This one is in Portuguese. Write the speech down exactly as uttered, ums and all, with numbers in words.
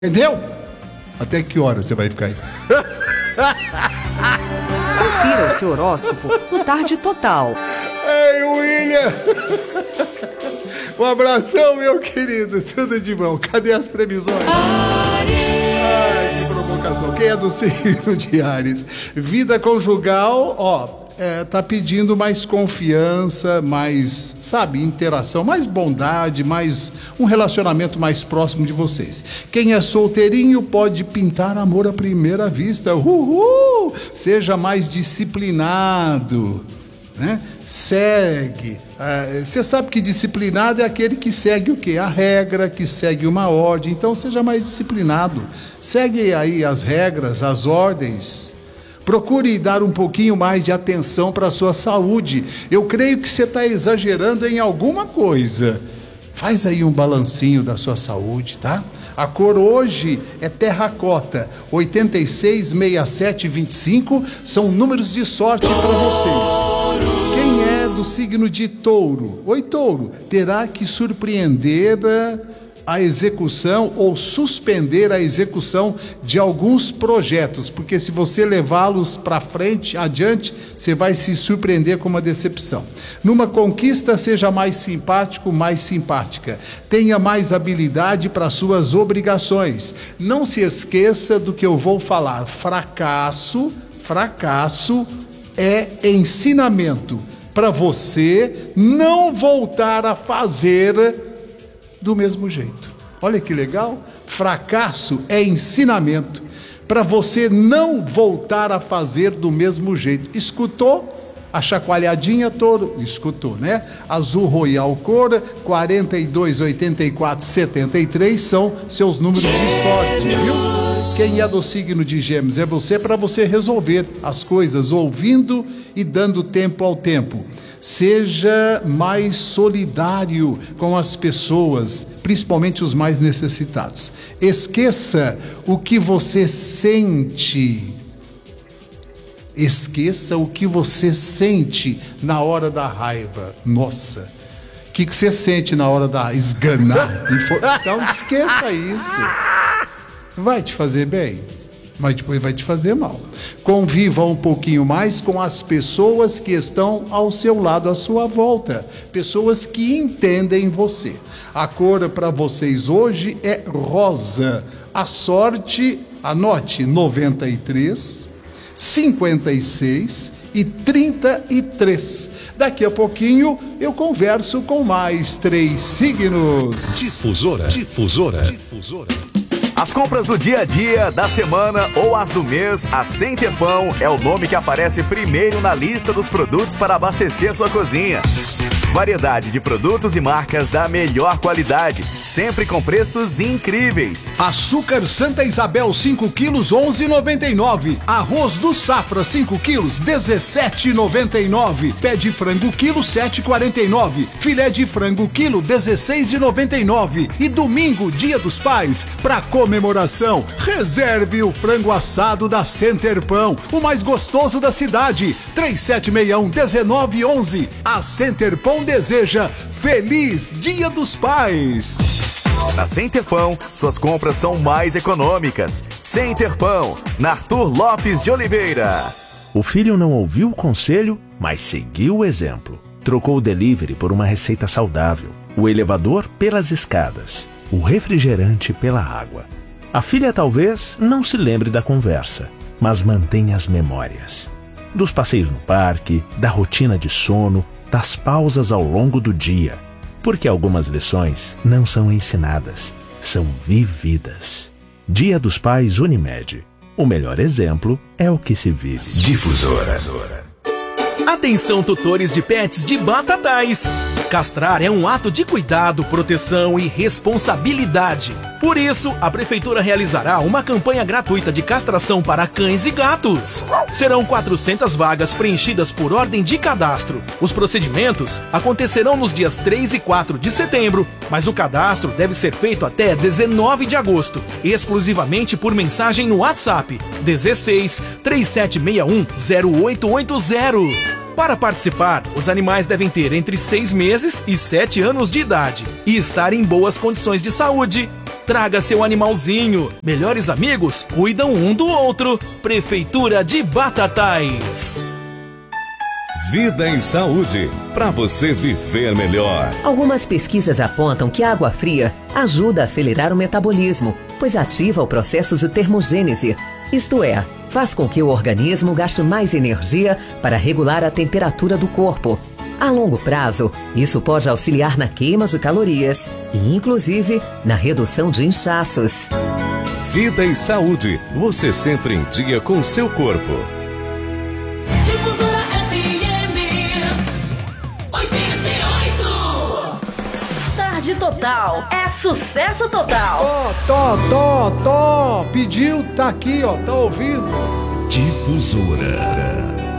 Entendeu? Até que hora você vai ficar aí? Confira o seu horóscopo no Tarde Total. Ei, William! Um abração, meu querido. Tudo de bom. Cadê as previsões? Ai, que provocação. Quem é do signo de Áries? Vida conjugal, ó. É, tá pedindo mais confiança, mais, sabe, interação, mais bondade, mais um relacionamento mais próximo de vocês. Quem é solteirinho pode pintar amor à primeira vista. Uhul! Seja mais disciplinado, né? Segue. Você é, sabe que disciplinado é aquele que segue o quê? A regra, que segue uma ordem. Então seja mais disciplinado. Segue aí as regras, as ordens. Procure dar um pouquinho mais de atenção para a sua saúde. Eu creio que você está exagerando em alguma coisa. Faz aí um balancinho da sua saúde, tá? A cor hoje é terracota. oitenta e seis, sessenta e sete, vinte e cinco são números de sorte para vocês. Quem é do signo de Touro? Oi, Touro. Terá que surpreender a execução ou suspender a execução de alguns projetos, porque se você levá-los para frente, adiante, você vai se surpreender com uma decepção. Numa conquista, seja mais simpático, mais simpática. Tenha mais habilidade para suas obrigações. Não se esqueça do que eu vou falar. Fracasso, fracasso é ensinamento para você não voltar a fazer do mesmo jeito. Olha que legal. Fracasso é ensinamento para você não voltar a fazer do mesmo jeito. Escutou? A chacoalhadinha, Touro? Escutou, né? Azul Royal Cor, quarenta e dois, oitenta e quatro, setenta e três são seus números de sorte, viu? Quem é do signo de Gêmeos? É você, para você resolver as coisas ouvindo e dando tempo ao tempo. Seja mais solidário com as pessoas, principalmente os mais necessitados. Esqueça o que você sente. Esqueça o que você sente na hora da raiva. Nossa, o que, que você sente na hora da esganar? Então esqueça isso. Vai te fazer bem, mas depois vai te fazer mal. Conviva um pouquinho mais com as pessoas que estão ao seu lado, à sua volta. Pessoas que entendem você. A cor para vocês hoje é rosa. A sorte, anote, noventa e três, cinquenta e seis e trinta e três. Daqui a pouquinho eu converso com mais três signos. Difusora. Difusora. Difusora. As compras do dia a dia, da semana ou as do mês, a Center Pão é o nome que aparece primeiro na lista dos produtos para abastecer sua cozinha. Variedade de produtos e marcas da melhor qualidade, sempre com preços incríveis. Açúcar Santa Isabel cinco quilos, onze reais e noventa e nove centavos. Arroz do Safra cinco quilos, dezessete reais e noventa e nove centavos. Pé de frango quilo, sete reais e quarenta e nove centavos. Filé de frango quilo, dezesseis reais e noventa e nove centavos. E domingo, Dia dos Pais, para comemoração, reserve o frango assado da Center Pão, o mais gostoso da cidade. três sete seis um, um nove um um. A Center Pão deseja Feliz Dia dos Pais. Na Center Pão, suas compras são mais econômicas. Center Pão, na Arthur Lopes de Oliveira. O filho não ouviu o conselho, mas seguiu o exemplo. Trocou o delivery por uma receita saudável, o elevador pelas escadas, o refrigerante pela água. A filha talvez não se lembre da conversa, mas mantém as memórias. Dos passeios no parque, da rotina de sono, das pausas ao longo do dia. Porque algumas lições não são ensinadas, são vividas. Dia dos Pais Unimed. O melhor exemplo é o que se vive. Difusora. Atenção, tutores de pets de Batatais! Castrar é um ato de cuidado, proteção e responsabilidade. Por isso, a Prefeitura realizará uma campanha gratuita de castração para cães e gatos. Serão quatrocentas vagas preenchidas por ordem de cadastro. Os procedimentos acontecerão nos dias três e quatro de setembro, mas o cadastro deve ser feito até dezenove de agosto, exclusivamente por mensagem no WhatsApp dezesseis, três sete seis um, zero oito oito zero. Para participar, os animais devem ter entre seis meses e sete anos de idade e estar em boas condições de saúde. Traga seu animalzinho. Melhores amigos cuidam um do outro. Prefeitura de Batatais. Vida em Saúde, para você viver melhor. Algumas pesquisas apontam que a água fria ajuda a acelerar o metabolismo, pois ativa o processo de termogênese. Isto é, faz com que o organismo gaste mais energia para regular a temperatura do corpo. A longo prazo, isso pode auxiliar na queima de calorias e, inclusive, na redução de inchaços. Vida em Saúde, você sempre em dia com o seu corpo. Difusora F M oitenta e oito. Tarde Total é sucesso total. Ó, tó, tó, tó. Pediu, tá aqui, ó, tá ouvindo. Difusora.